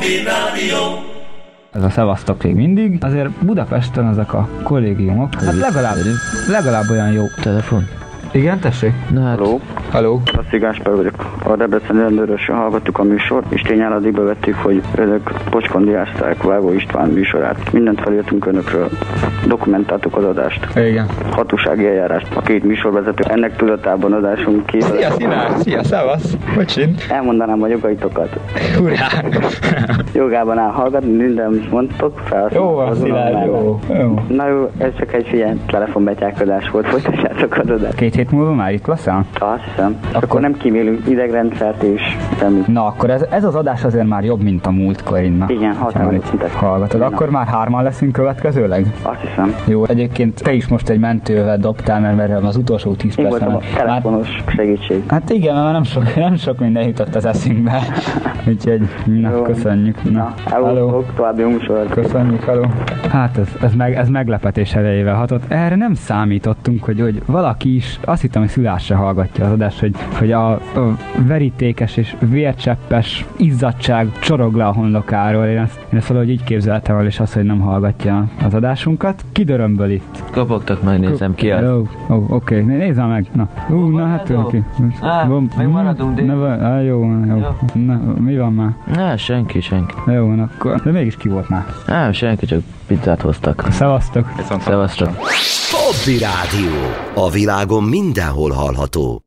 Ez a szevasztok még mindig. Azért Budapesten ezek a kollégiumok, hát legalább olyan jó. Telefon. Igen, tessék? Na hát. Halló. Asszi Gáspár vagyok. A Debreceni rendőrösön hallgattuk a műsort, és tényálladigbe vettük, hogy ezek pocskondiázták Vágó István műsorát. Mindent felírtunk önökről. Dokumentáltuk az adást. Igen. Hatósági eljárást. A két műsorvezető ennek tudatában adásunk ki. Szia, Szilárd! Szia, szevasz! Hogy sincs? Elmondanám a jogaitokat. Hurrá! Jogában áll hallgatni, minden, amit mondtok, Jó van, Szilárd, jó. Na jó, ez csak egy ilyen telefonbetyárkodás volt, folytassátok az adást. 2 hét múlva már itt leszel? Azt hiszem. Akkor nem kímélünk idegrendszert és semmit. Na, akkor ez az adás azért már jobb, mint a múltkor innen. Igen, hallgatod. Akkor már 3-an leszünk következőleg? Azt hiszem. Jó, egyébként te is most egy mentővel dobtál, mert az utolsó 10 percben... Én voltam a telefonos segítség. Hát igen, mert nem sok minden jutott az eszünkbe. Úgyhogy, na, köszönjük. Na, hello. További műsor. Köszönjük, hello. Hát ez meglepetés erejével hatott. Erre nem számítottunk, hogy valaki is, azt hittem, hogy Szilárd se hallgatja az adást, hogy a verítékes és vércseppes izzadság csorog le a honlokáról. Én ezt valahogy így képzeltem el, és azt, hogy nem hallgatja az adásunkat. Ki dörömböl itt? Kopogtak, megnézem ki az. Oké, nézzem meg. Na hát oké. Még maradunk, de... Jó. Na, mi van már? Senki. Jó van, akkor. De mégis ki volt már? Senki, csak pizzát hoztak. Szevasztok. Szevasztok. Hobby Rádió. A világon mindenhol hallható.